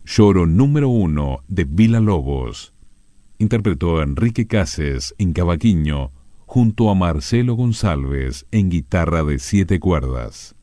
Lloro número 1 de Villa Lobos. Interpretó a Enrique Cases en cavaquinho junto a Marcelo González en guitarra de 7 cuerdas.